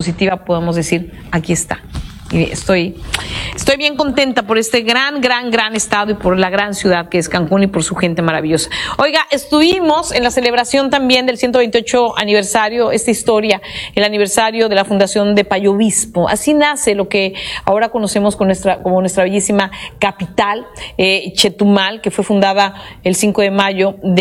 positiva podamos decir, aquí está. Y estoy bien contenta por este gran estado y por la gran ciudad que es Cancún y por su gente maravillosa. Oiga, estuvimos en la celebración también del 128 aniversario, esta historia, el aniversario de la fundación de Payo Obispo. Así nace lo que ahora conocemos como nuestra bellísima capital, Chetumal, que fue fundada el 5 de mayo de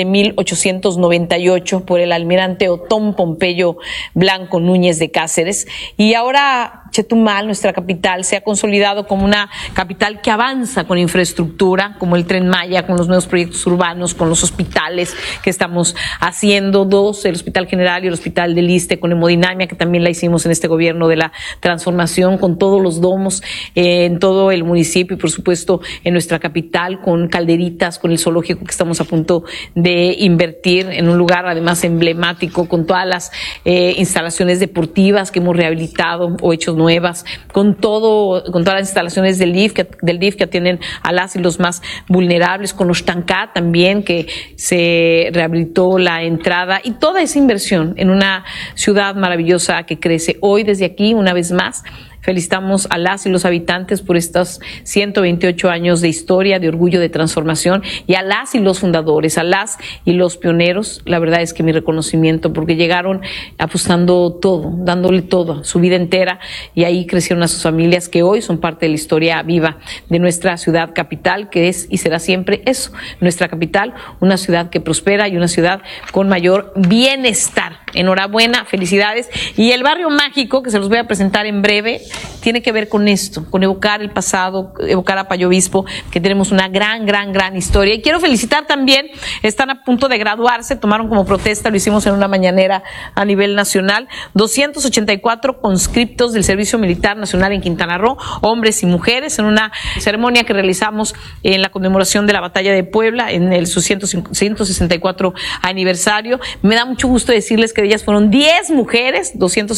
1898 por el almirante Otón Pompeyo Blanco Núñez de Cáceres. Y ahora Chetumal, nuestra capital, se ha consolidado como una capital que avanza con infraestructura, como el Tren Maya, con los nuevos proyectos urbanos, con los hospitales que estamos haciendo, el Hospital General y el Hospital del Iste, con hemodinamia, que también la hicimos en este gobierno de la transformación, con todos los domos en todo el municipio y, por supuesto, en nuestra capital, con calderitas, con el zoológico que estamos a punto de invertir en un lugar además emblemático, con todas las instalaciones deportivas que hemos rehabilitado o hecho nuevas, con todas las instalaciones del DIF que atienden a las y los más vulnerables, con Oxtancá también, que se rehabilitó la entrada, y toda esa inversión en una ciudad maravillosa que crece. Hoy, desde aquí, una vez más, felicitamos a las y los habitantes por estos 128 años de historia, de orgullo, de transformación, y a las y los fundadores, a las y los pioneros. La verdad es que mi reconocimiento, porque llegaron apostando todo, dándole todo, su vida entera, y ahí crecieron a sus familias que hoy son parte de la historia viva de nuestra ciudad capital, que es y será siempre eso, nuestra capital, una ciudad que prospera y una ciudad con mayor bienestar. Enhorabuena, felicidades. Y el barrio mágico, que se los voy a presentar en breve, tiene que ver con esto, con evocar el pasado, evocar a Payo Obispo, que tenemos una gran historia. Y quiero felicitar también, están a punto de graduarse, tomaron como protesta, lo hicimos en una mañanera a nivel nacional, 284 conscriptos del Servicio Militar Nacional en Quintana Roo, hombres y mujeres, en una ceremonia que realizamos en la conmemoración de la Batalla de Puebla, en el su 164 aniversario. Me da mucho gusto decirles que de ellas fueron 10 mujeres,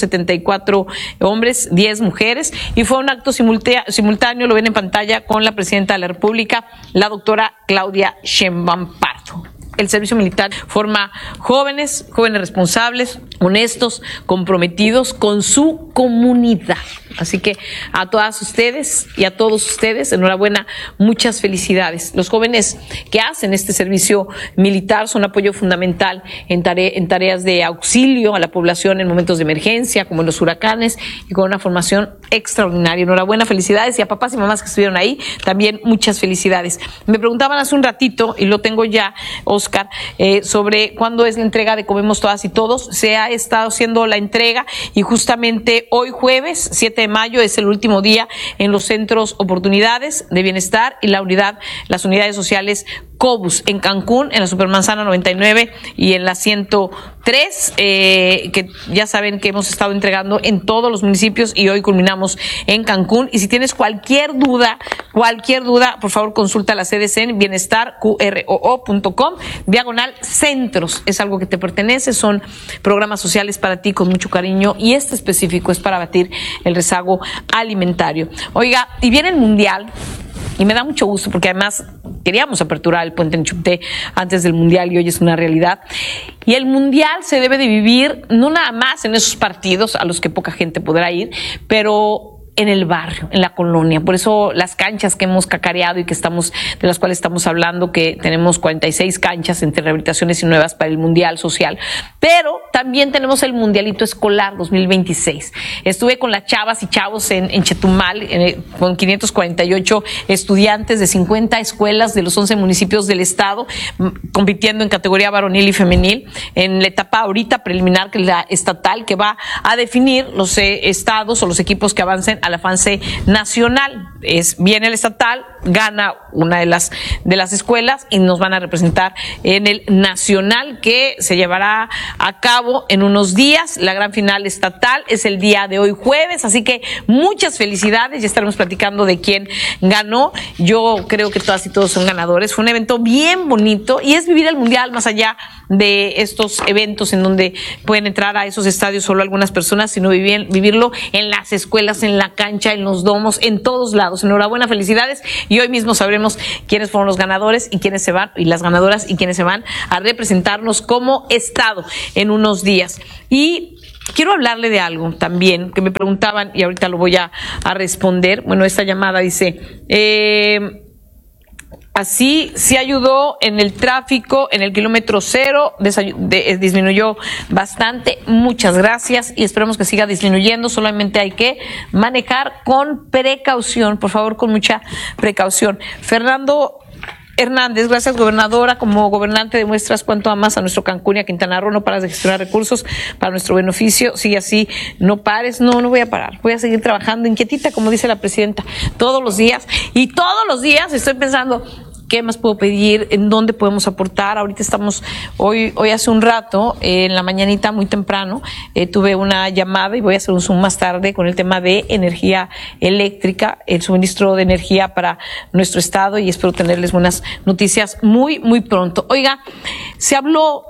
274 hombres, 10 mujeres, y fue un acto simultáneo, lo ven en pantalla, con la presidenta de la República, la doctora Claudia Sheinbaum Pardo. El servicio militar forma jóvenes responsables, honestos, comprometidos con su comunidad. Así que a todas ustedes y a todos ustedes, enhorabuena, muchas felicidades. Los jóvenes que hacen este servicio militar son apoyo fundamental en tareas de auxilio a la población en momentos de emergencia, como en los huracanes, y con una formación extraordinaria. Enhorabuena, felicidades, y a papás y mamás que estuvieron ahí, también muchas felicidades. Me preguntaban hace un ratito, y lo tengo ya, Oscar, sobre cuándo es la entrega de Comemos Todas y Todos. Se ha estado haciendo la entrega, y justamente hoy jueves 7 de mayo es el último día en los centros Oportunidades de Bienestar y las unidades sociales Cobus en Cancún, en la Supermanzana 99 y en la 103, que ya saben que hemos estado entregando en todos los municipios, y hoy culminamos en Cancún. Y si tienes cualquier duda, por favor consulta la CDC en bienestarqroo.com/centros. Es algo que te pertenece, son programas sociales para ti con mucho cariño, y este específico es para abatir el rezago alimentario. Oiga, y viene el Mundial, y me da mucho gusto porque además queríamos aperturar el puente en Chupté antes del Mundial, y hoy es una realidad. Y el Mundial se debe de vivir no nada más en esos partidos a los que poca gente podrá ir, pero en el barrio, en la colonia. Por eso las canchas que hemos cacareado y de las cuales estamos hablando, que tenemos 46 canchas entre rehabilitaciones y nuevas para el Mundial Social. Pero también tenemos el Mundialito Escolar 2026. Estuve con las chavas y chavos en Chetumal, con 548 estudiantes de 50 escuelas de los 11 municipios del estado, compitiendo en categoría varonil y femenil, en la etapa ahorita preliminar, que es la estatal, que va a definir los estados o los equipos que avancen a la fase nacional. Viene el estatal, gana una de las escuelas, y nos van a representar en el nacional, que se llevará a cabo en unos días. La gran final estatal es el día de hoy jueves, así que muchas felicidades. Ya estaremos platicando de quién ganó. Yo creo que todas y todos son ganadores. Fue un evento bien bonito, y es vivir el Mundial más allá de estos eventos en donde pueden entrar a esos estadios solo algunas personas, sino vivirlo en las escuelas, en la cancha, en los domos, en todos lados. Enhorabuena, felicidades, y hoy mismo sabremos quiénes fueron los ganadores y quiénes se van, y las ganadoras, y quiénes se van a representarnos como estado en unos días. Y quiero hablarle de algo también que me preguntaban y ahorita lo voy a responder. Bueno, esta llamada dice, así se ayudó en el tráfico en el kilómetro 0, disminuyó bastante. Muchas gracias y esperamos que siga disminuyendo. Solamente hay que manejar con precaución, por favor, con mucha precaución. Fernando Hernández, gracias, gobernadora. Como gobernante demuestras cuánto amas a nuestro Cancún y a Quintana Roo. No paras de gestionar recursos para nuestro beneficio. Sigue así, no pares. No voy a parar. Voy a seguir trabajando inquietita, como dice la presidenta, todos los días. Y todos los días estoy pensando, ¿qué más puedo pedir? ¿En dónde podemos aportar? Ahorita estamos, hoy hace un rato, en la mañanita muy temprano, tuve una llamada y voy a hacer un Zoom más tarde con el tema de energía eléctrica, el suministro de energía para nuestro estado, y espero tenerles buenas noticias muy, muy pronto. Oiga, se habló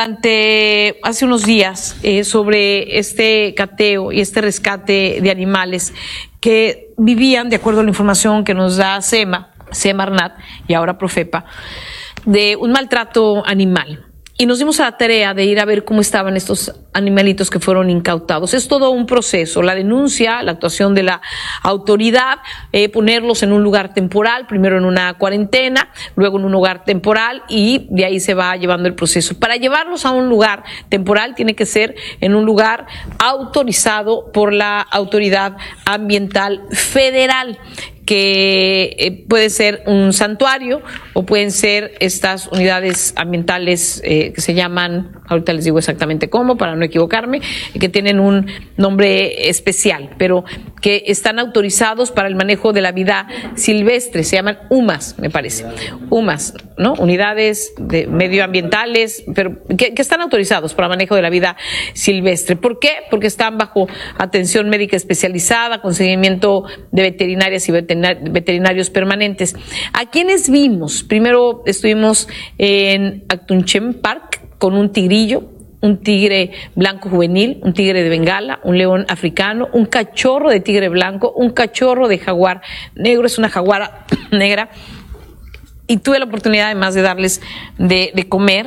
hace unos días sobre este cateo y este rescate de animales que vivían, de acuerdo a la información que nos da Semarnat y ahora Profepa, de un maltrato animal. Y nos dimos a la tarea de ir a ver cómo estaban estos animalitos que fueron incautados. Es todo un proceso, la denuncia, la actuación de la autoridad, ponerlos en un lugar temporal, primero en una cuarentena, luego en un lugar temporal, y de ahí se va llevando el proceso. Para llevarlos a un lugar temporal tiene que ser en un lugar autorizado por la Autoridad Ambiental Federal, que puede ser un santuario o pueden ser estas unidades ambientales que se llaman, ahorita les digo exactamente cómo para no equivocarme, que tienen un nombre especial, pero que están autorizados para el manejo de la vida silvestre. Se llaman UMAS, me parece. UMAS, ¿no? Unidades medioambientales, pero que están autorizados para el manejo de la vida silvestre. ¿Por qué? Porque están bajo atención médica especializada, con seguimiento de veterinarias y veterinarios permanentes. ¿A quiénes vimos? Primero estuvimos en Actunchem Park con un tigrillo, un tigre blanco juvenil, un tigre de Bengala, un león africano, un cachorro de tigre blanco, un cachorro de jaguar negro, es una jaguara negra, y tuve la oportunidad además de darles de comer,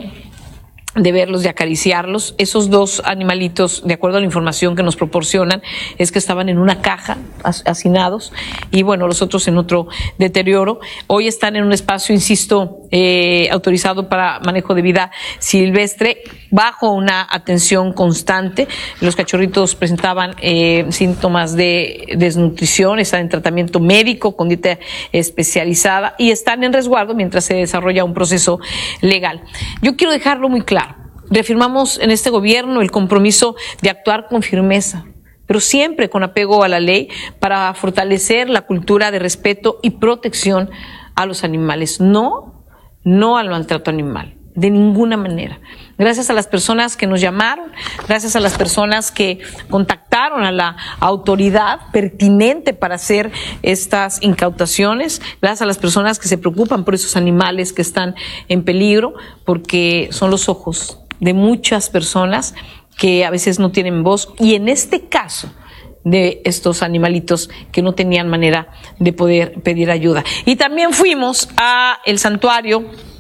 de verlos, de acariciarlos. Esos dos animalitos, de acuerdo a la información que nos proporcionan, es que estaban en una caja, hacinados, y bueno, los otros en otro deterioro. Hoy están en un espacio, insisto, autorizado para manejo de vida silvestre, bajo una atención constante. Los cachorritos presentaban síntomas de desnutrición, están en tratamiento médico con dieta especializada y están en resguardo mientras se desarrolla un proceso legal. Yo quiero dejarlo muy claro. Reafirmamos en este gobierno el compromiso de actuar con firmeza, pero siempre con apego a la ley, para fortalecer la cultura de respeto y protección a los animales. No al maltrato animal, de ninguna manera. Gracias a las personas que nos llamaron, gracias a las personas que contactaron a la autoridad pertinente para hacer estas incautaciones, gracias a las personas que se preocupan por esos animales que están en peligro, porque son los ojos de muchas personas que a veces no tienen voz, y en este caso de estos animalitos que no tenían manera de poder pedir ayuda. Y también fuimos a el santuario,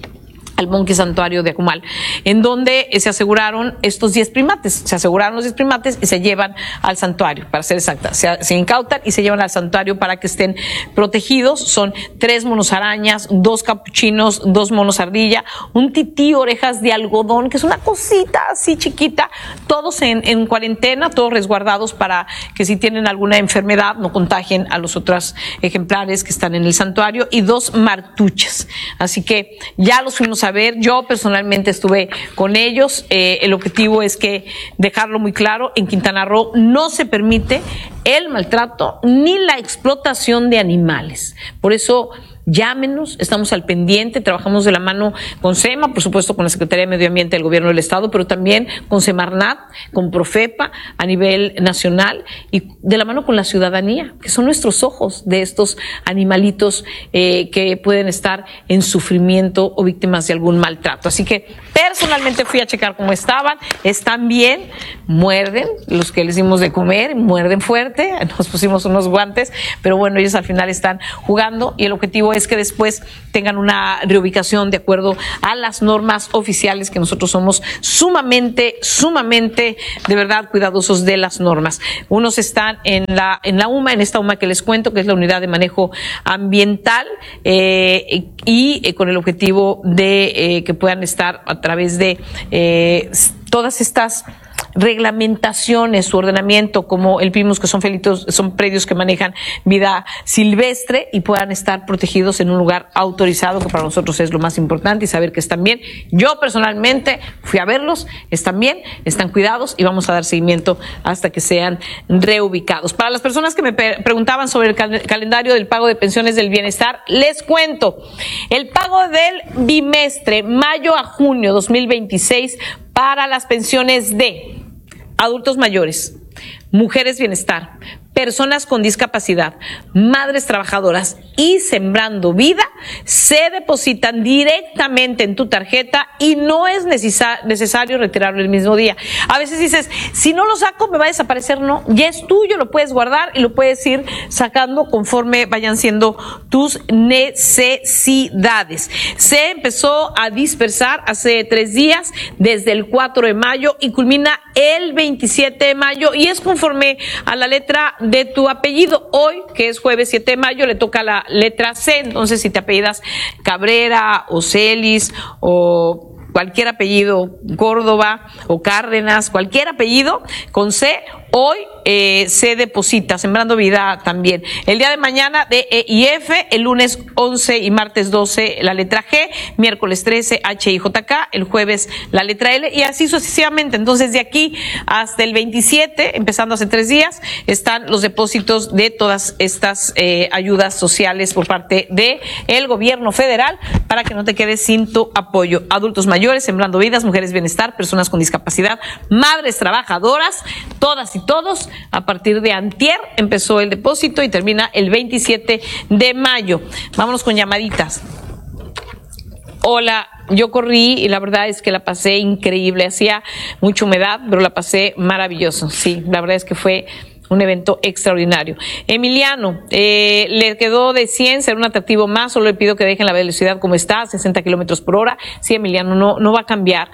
al Monkey Santuario de Akumal, en donde se aseguraron estos 10 primates. Se aseguraron los 10 primates y se llevan al santuario, para ser exacta. Se incautan y se llevan al santuario para que estén protegidos. Son 3 monos arañas, 2 capuchinos, 2 monos ardilla, un tití orejas de algodón, que es una cosita así chiquita, todos en cuarentena, todos resguardados para que si tienen alguna enfermedad no contagien a los otros ejemplares que están en el santuario, y 2 martuchas. Así que ya los fuimos a ver. Yo personalmente estuve con ellos. El objetivo es que dejarlo muy claro: en Quintana Roo no se permite el maltrato ni la explotación de animales. Por eso, llámenos, estamos al pendiente, trabajamos de la mano con SEMA, por supuesto con la Secretaría de Medio Ambiente del Gobierno del Estado, pero también con Semarnat, con Profepa a nivel nacional, y de la mano con la ciudadanía, que son nuestros ojos de estos animalitos que pueden estar en sufrimiento o víctimas de algún maltrato. Así que personalmente fui a checar cómo están bien, muerden, los que les dimos de comer, muerden fuerte, nos pusimos unos guantes, pero bueno, ellos al final están jugando, y el objetivo es que después tengan una reubicación de acuerdo a las normas oficiales, que nosotros somos sumamente, de verdad, cuidadosos de las normas. Unos están en la UMA, en esta UMA que les cuento, que es la Unidad de Manejo Ambiental, y con el objetivo de que puedan estar a través de todas estas reglamentaciones, su ordenamiento, como el PIMUS, que son predios que manejan vida silvestre y puedan estar protegidos en un lugar autorizado, que para nosotros es lo más importante, y saber que están bien. Yo personalmente fui a verlos, están bien, están cuidados y vamos a dar seguimiento hasta que sean reubicados. Para las personas que me preguntaban sobre el calendario del pago de pensiones del bienestar, les cuento, el pago del bimestre mayo a junio 2026 para las pensiones de adultos mayores, mujeres bienestar, personas con discapacidad, madres trabajadoras y Sembrando Vida se depositan directamente en tu tarjeta y no es necesario retirarlo el mismo día. A veces dices, si no lo saco me va a desaparecer. No, ya es tuyo, lo puedes guardar y lo puedes ir sacando conforme vayan siendo tus necesidades. Se empezó a dispersar hace 3 días, desde el 4 de mayo y culmina el 27 de mayo, y es conforme a la letra de tu apellido. Hoy, que es jueves 7 de mayo, le toca la letra C. Entonces, si te apellidas Cabrera o Celis o cualquier apellido, Córdoba o Cárdenas, cualquier apellido con C, hoy se deposita. Sembrando Vida también. El día de mañana D, E y F, el lunes 11 y martes 12 la letra G, miércoles 13 H y J K, el jueves la letra L y así sucesivamente. Entonces, de aquí hasta el 27, empezando hace 3 días, están los depósitos de todas estas ayudas sociales por parte de el gobierno federal, para que no te quedes sin tu apoyo. Adultos mayores, Sembrando Vidas, mujeres bienestar, personas con discapacidad, madres trabajadoras, todas y todos. A partir de antier empezó el depósito y termina el 27 de mayo. Vámonos con llamaditas. Hola, yo corrí y la verdad es que la pasé increíble. Hacía mucha humedad, pero la pasé maravilloso. Sí, la verdad es que fue un evento extraordinario. Emiliano, le quedó de 100, será un atractivo más. Solo le pido que dejen la velocidad como está, 60 kilómetros por hora. Sí, Emiliano, no va a cambiar.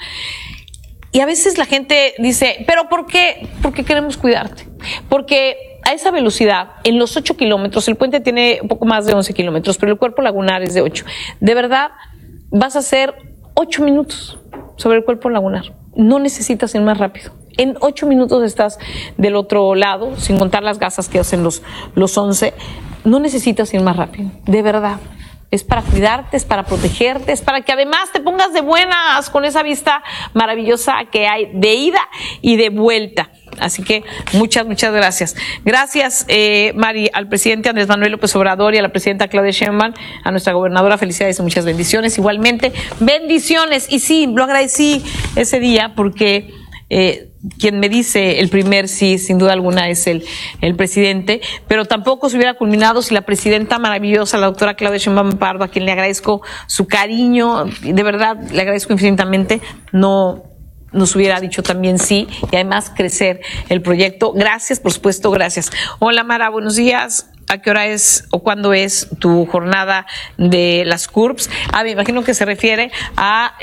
Y a veces la gente dice, ¿pero por qué? Porque queremos cuidarte. Porque a esa velocidad, en los 8 kilómetros, el puente tiene un poco más de 11 kilómetros, pero el cuerpo lagunar es de 8. De verdad, vas a hacer 8 minutos sobre el cuerpo lagunar. No necesitas ir más rápido. En 8 minutos estás del otro lado, sin contar las gasas que hacen los 11. No necesitas ir más rápido, de verdad. Es para cuidarte, es para protegerte, es para que además te pongas de buenas con esa vista maravillosa que hay de ida y de vuelta. Así que muchas gracias. Gracias, Mari, al presidente Andrés Manuel López Obrador y a la presidenta Claudia Sheinbaum, a nuestra gobernadora, felicidades y muchas bendiciones. Igualmente, bendiciones. Y sí, lo agradecí ese día porque quien me dice el primer sí, sin duda alguna, es el presidente, pero tampoco se hubiera culminado si la presidenta maravillosa, la doctora Claudia Sheinbaum Pardo, a quien le agradezco su cariño, de verdad le agradezco infinitamente, no nos hubiera dicho también sí, y además crecer el proyecto. Gracias, por supuesto, gracias. Hola, Mara, buenos días. ¿A qué hora es o cuándo es tu jornada de las CURPS? Me imagino que se refiere a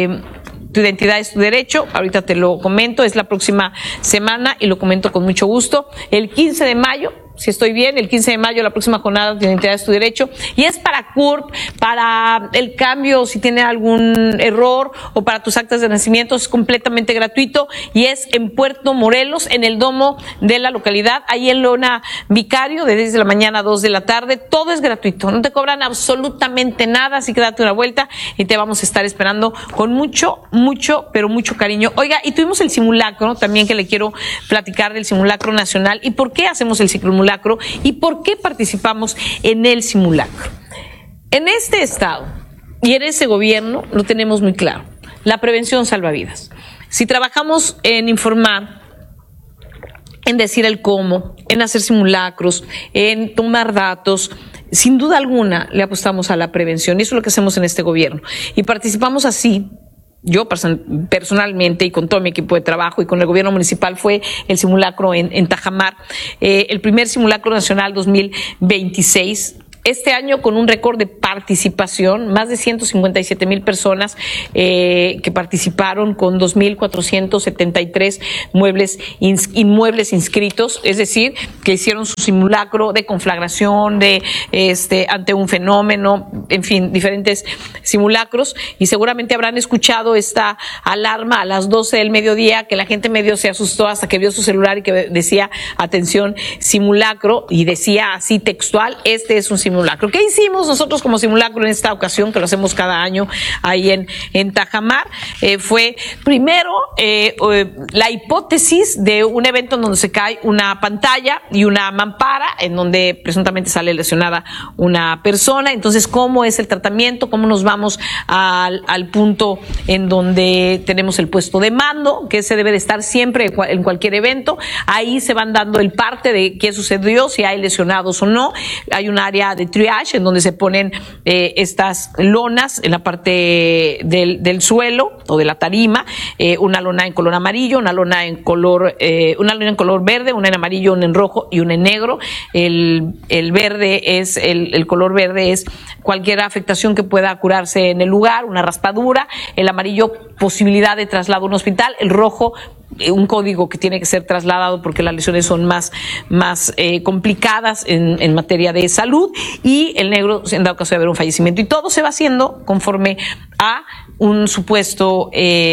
tu identidad es tu derecho. Ahorita te lo comento, es la próxima semana y lo comento con mucho gusto. El 15 de mayo, si estoy bien, el 15 de mayo la próxima jornada de identidad es tu derecho, y es para CURP, para el cambio si tiene algún error o para tus actas de nacimiento, es completamente gratuito y es en Puerto Morelos, en el domo de la localidad, ahí en Lona Vicario, de 10 de la mañana a 2 de la tarde, todo es gratuito, no te cobran absolutamente nada, así que date una vuelta y te vamos a estar esperando con mucho, pero mucho cariño. Oiga, y tuvimos el simulacro, ¿no? También, que le quiero platicar del simulacro nacional y por qué hacemos el simulacro y por qué participamos en el simulacro. En este estado y en ese gobierno lo tenemos muy claro: la prevención salva vidas. Si trabajamos en informar, en decir el cómo, en hacer simulacros, en tomar datos, sin duda alguna le apostamos a la prevención, y eso es lo que hacemos en este gobierno, y participamos así. Yo personalmente y con todo mi equipo de trabajo y con el gobierno municipal fue el simulacro en Tajamar, el primer simulacro nacional 2026. este año con un récord de participación, más de 157,000 personas que participaron con 2,473 inmuebles inscritos, es decir, que hicieron su simulacro de conflagración, ante un fenómeno, en fin, diferentes simulacros, y seguramente habrán escuchado esta alarma a las 12 del mediodía, que la gente medio se asustó hasta que vio su celular y que decía, atención, simulacro, y decía así textual, este es un simulacro. ¿Qué hicimos nosotros como simulacro en esta ocasión, que lo hacemos cada año ahí en Tajamar? Fue primero la hipótesis de un evento en donde se cae una pantalla y una mampara, en donde presuntamente sale lesionada una persona. Entonces, ¿cómo es el tratamiento? ¿Cómo nos vamos al punto en donde tenemos el puesto de mando, que se debe de estar siempre en cualquier evento? Ahí se van dando el parte de qué sucedió, si hay lesionados o no. Hay un área de triage en donde se ponen estas lonas en la parte del suelo o de la tarima, una lona en color amarillo, una lona en color verde, una en amarillo, una en rojo y una en negro. El verde es el color verde es cualquier afectación que pueda curarse en el lugar, una raspadura. El amarillo, posibilidad de traslado a un hospital. El rojo, un código que tiene que ser trasladado porque las lesiones son más complicadas en materia de salud, y el negro en dado caso de haber un fallecimiento, y todo se va haciendo conforme a un supuesto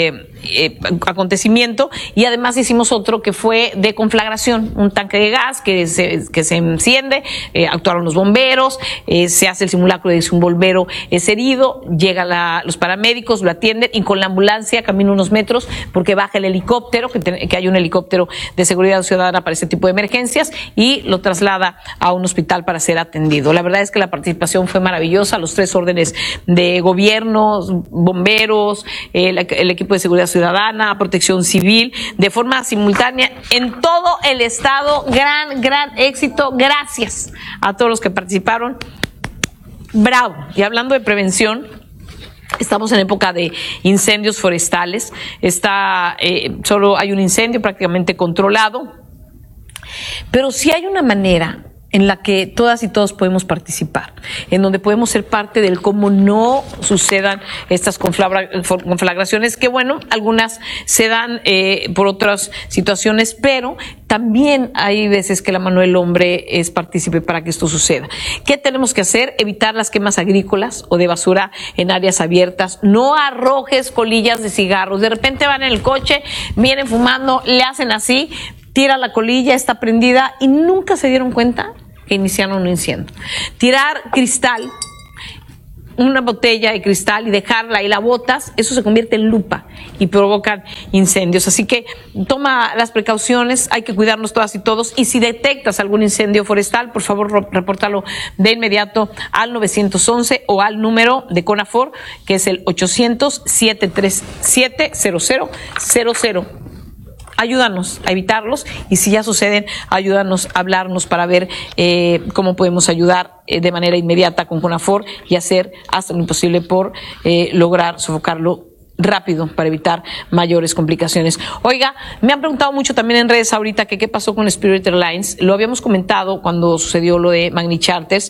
acontecimiento. Y además hicimos otro que fue de conflagración, un tanque de gas que se enciende, actuaron los bomberos, se hace el simulacro de si un bombero es herido, llega los paramédicos, lo atienden, y con la ambulancia camina unos metros porque baja el helicóptero, que hay un helicóptero de seguridad ciudadana para este tipo de emergencias, y lo traslada a un hospital para ser atendido. La verdad es que la participación fue maravillosa, los 3 órdenes de gobierno, bomberos, el equipo de seguridad ciudadana, protección civil, de forma simultánea en todo el estado. Gran éxito. Gracias a todos los que participaron. Bravo. Y hablando de prevención, estamos en época de incendios forestales. Solo hay un incendio prácticamente controlado, pero sí hay una manera en la que todas y todos podemos participar, en donde podemos ser parte del cómo no sucedan estas conflagraciones, que bueno, algunas se dan por otras situaciones, pero también hay veces que la mano del hombre es partícipe para que esto suceda. ¿Qué tenemos que hacer? Evitar las quemas agrícolas o de basura en áreas abiertas. No arrojes colillas de cigarros. De repente van en el coche, vienen fumando, le hacen así, tira la colilla, está prendida y nunca se dieron cuenta que iniciaron un incendio. Tirar cristal, una botella de cristal, y dejarla y la botas, eso se convierte en lupa y provocan incendios. Así que toma las precauciones, hay que cuidarnos todas y todos, y si detectas algún incendio forestal, por favor repórtalo de inmediato al 911 o al número de CONAFOR, que es el 800-737-0000. Ayúdanos a evitarlos, y si ya suceden, ayúdanos a hablarnos para ver cómo podemos ayudar de manera inmediata con CONAFOR y hacer hasta lo imposible por lograr sofocarlo rápido para evitar mayores complicaciones. Oiga, me han preguntado mucho también en redes ahorita que qué pasó con Spirit Airlines. Lo habíamos comentado cuando sucedió lo de Magni Charters.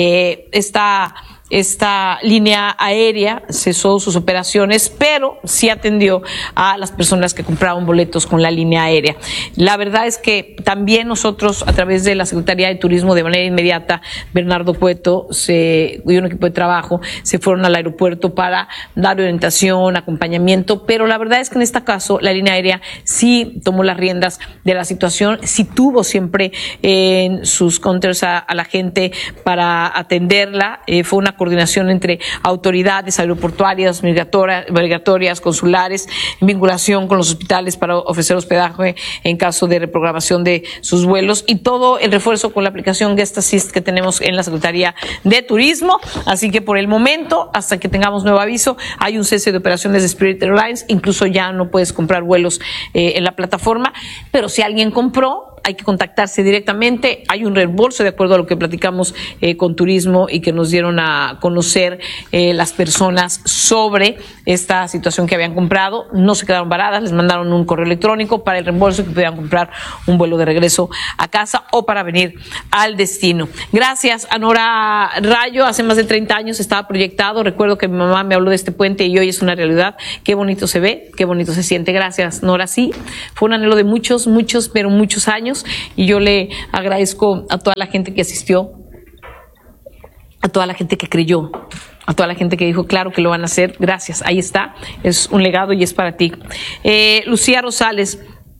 Esta línea aérea cesó sus operaciones, pero sí atendió a las personas que compraron boletos con la línea aérea. La verdad es que también nosotros, a través de la Secretaría de Turismo, de manera inmediata, Bernardo Cueto y un equipo de trabajo se fueron al aeropuerto para dar orientación, acompañamiento, pero la verdad es que en este caso la línea aérea sí tomó las riendas de la situación, sí tuvo siempre en sus counters a la gente para atenderla. Fue una coordinación entre autoridades aeroportuarias, migratorias, consulares, en vinculación con los hospitales para ofrecer hospedaje en caso de reprogramación de sus vuelos, y todo el refuerzo con la aplicación Guest Assist que tenemos en la Secretaría de Turismo. Así que por el momento, hasta que tengamos nuevo aviso, hay un cese de operaciones de Spirit Airlines. Incluso ya no puedes comprar vuelos en la plataforma, pero si alguien compró, hay que contactarse directamente. Hay un reembolso de acuerdo a lo que platicamos con Turismo y que nos dieron a a conocer las personas sobre esta situación que habían comprado. No se quedaron varadas, les mandaron un correo electrónico para el reembolso, que pudieran comprar un vuelo de regreso a casa o para venir al destino. Gracias a Nora Rayo. Hace más de 30 años estaba proyectado. Recuerdo que mi mamá me habló de este puente y hoy es una realidad. Qué bonito se ve, qué bonito se siente. Gracias, Nora. Sí, fue un anhelo de muchos, pero muchos años, y yo le agradezco a toda la gente que asistió, a toda la gente que creyó, a toda la gente que dijo, claro que lo van a hacer. Gracias, ahí está, es un legado y es para ti. Lucía Rosales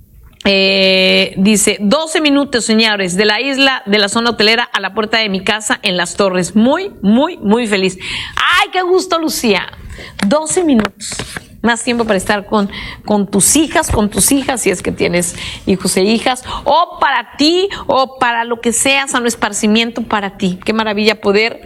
dice, 12 minutos, señores, de la isla, de la zona hotelera a la puerta de mi casa en Las Torres. Muy, muy feliz. ¡Ay, qué gusto, Lucía! 12 minutos. Más tiempo para estar con tus hijas, si es que tienes hijos e hijas, o para ti, o para lo que sea, sano esparcimiento para ti. Qué maravilla poder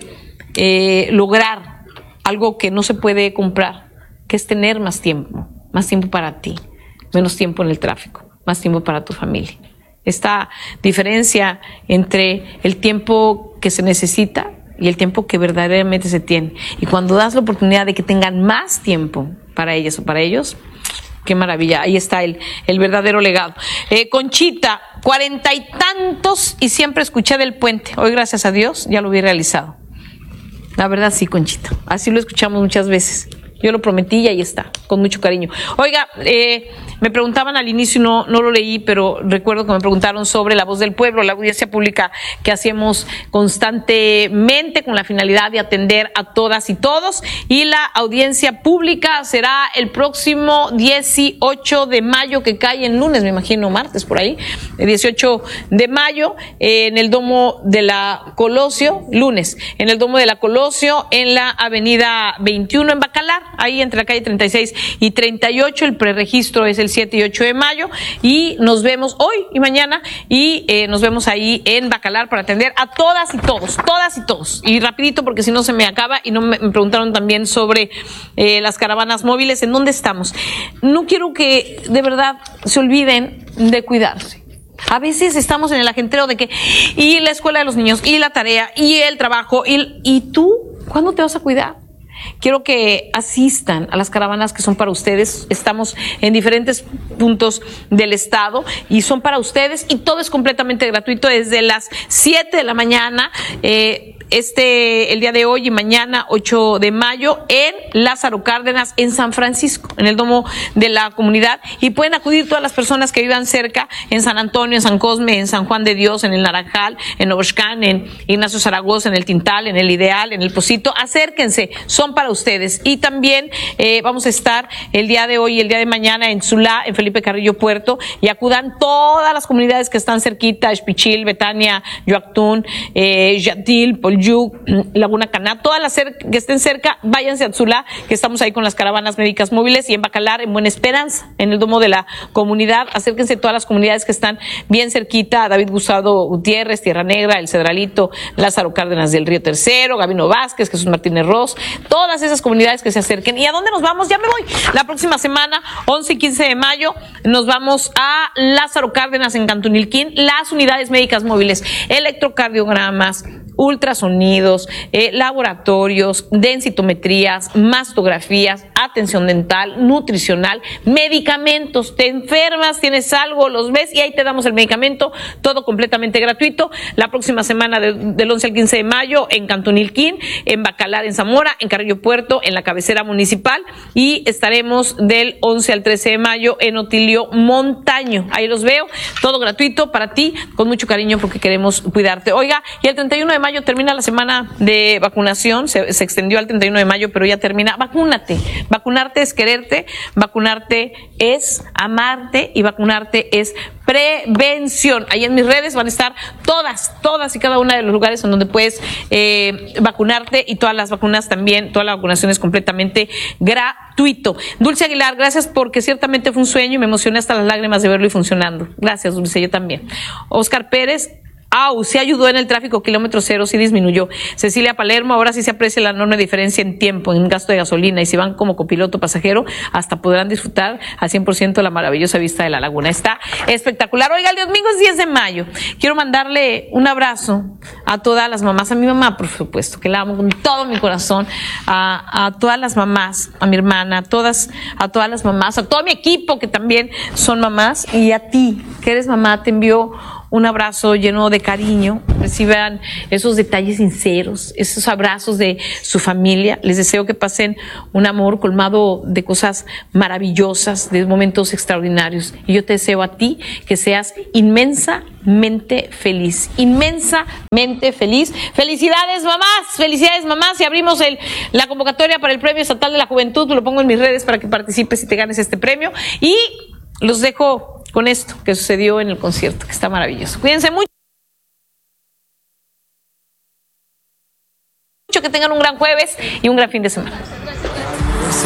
lograr algo que no se puede comprar, que es tener más tiempo para ti, menos tiempo en el tráfico, más tiempo para tu familia. Esta diferencia entre el tiempo que se necesita y el tiempo que verdaderamente se tiene. Y cuando das la oportunidad de que tengan más tiempo para ellas o para ellos, qué maravilla. Ahí está el verdadero legado. Conchita, 40 y tantos y siempre escuché del puente. Hoy, gracias a Dios, ya lo vi realizado. La verdad, sí, Conchita. Así lo escuchamos muchas veces. Yo lo prometí y ahí está, con mucho cariño. Oiga, me preguntaban al inicio, no lo leí, pero recuerdo que me preguntaron sobre La Voz del Pueblo, la audiencia pública que hacemos constantemente con la finalidad de atender a todas y todos. Y la audiencia pública será el próximo 18 de mayo, que cae en lunes, me imagino, martes por ahí, el 18 de mayo, en el Domo de la Colosio, lunes, en el Domo de la Colosio, en la avenida 21 en Bacalar, ahí entre la calle 36 y 38, el preregistro es el 7 y 8 de mayo, y nos vemos hoy y mañana, y nos vemos ahí en Bacalar para atender a todas y todos, y rapidito porque si no se me acaba. Y no me preguntaron también sobre las caravanas móviles, ¿en dónde estamos? No quiero que de verdad se olviden de cuidarse. A veces estamos en el ajetreo de que, y la escuela de los niños, y la tarea, y el trabajo, y tú, ¿cuándo te vas a cuidar? Quiero que asistan a las caravanas que son para ustedes. Estamos en diferentes puntos del estado y son para ustedes, y todo es completamente gratuito desde las 7 de la mañana, el día de hoy y mañana 8 de mayo en Lázaro Cárdenas, en San Francisco, en el Domo de la Comunidad, y pueden acudir todas las personas que vivan cerca, en San Antonio, en San Cosme, en San Juan de Dios, en el Naranjal, en Oxcán, en Ignacio Zaragoza, en el Tintal, en el Ideal, en el Pocito. Acérquense, son para ustedes. Y también vamos a estar el día de hoy y el día de mañana en Tzulá, en Felipe Carrillo Puerto, y acudan todas las comunidades que están cerquita, Xpichil, Betania, Yoactún, Yatil, Polyuc, Laguna Caná, todas las que estén cerca, váyanse a Tzulá, que estamos ahí con las caravanas médicas móviles, y en Bacalar, en Buena Esperanza, en el Domo de la Comunidad. Acérquense todas las comunidades que están bien cerquita, David Gustavo Gutiérrez, Tierra Negra, El Cedralito, Lázaro Cárdenas del Río Tercero, Gabino Vázquez, Jesús Martínez Ross, todas esas comunidades que se acerquen. ¿Y a dónde nos vamos? Ya me voy. La próxima semana, 11 y 15 de mayo, nos vamos a Lázaro Cárdenas en Cantunilquín, las unidades médicas móviles, electrocardiogramas, ultrasonidos, laboratorios, densitometrías, mastografías, atención dental, nutricional, medicamentos. Te enfermas, tienes algo, los ves y ahí te damos el medicamento, todo completamente gratuito. La próxima semana del 11 al 15 de mayo en Cantunilquín, en Bacalar, en Zamora, en Carrillo Puerto, en la cabecera municipal, y estaremos del 11 al 13 de mayo en Otilio Montaño. Ahí los veo, todo gratuito para ti, con mucho cariño, porque queremos cuidarte. Oiga, y el 31 de mayo termina la semana de vacunación, se extendió al 31 de mayo, pero ya termina. Vacúnate. Vacunarte es quererte, vacunarte es amarte, y vacunarte es prevención. Ahí en mis redes van a estar todas y cada una de los lugares en donde puedes vacunarte, y todas las vacunas también, toda la vacunación es completamente gratuito. Dulce Aguilar, gracias, porque ciertamente fue un sueño y me emocioné hasta las lágrimas de verlo y funcionando. Gracias, Dulce, yo también. Oscar Pérez, Sí ayudó en el tráfico, kilómetro cero, sí disminuyó. Cecilia Palermo, ahora sí se aprecia la enorme diferencia en tiempo, en gasto de gasolina, y si van como copiloto pasajero, hasta podrán disfrutar al 100% la maravillosa vista de la laguna. Está espectacular. Oiga, el domingo es 10 de mayo. Quiero mandarle un abrazo a todas las mamás, a mi mamá, por supuesto, que la amo con todo mi corazón, a todas las mamás, a mi hermana, a todas las mamás, a todo mi equipo que también son mamás, y a ti, que eres mamá, te envío un abrazo lleno de cariño. Reciban esos detalles sinceros, esos abrazos de su familia. Les deseo que pasen un amor colmado de cosas maravillosas, de momentos extraordinarios. Y yo te deseo a ti que seas inmensamente feliz, inmensamente feliz. Felicidades mamás, y abrimos la convocatoria para el Premio Estatal de la Juventud. Lo pongo en mis redes para que participes y te ganes este premio. Y los dejo con esto que sucedió en el concierto, que está maravilloso. Cuídense mucho, que tengan un gran jueves y un gran fin de semana.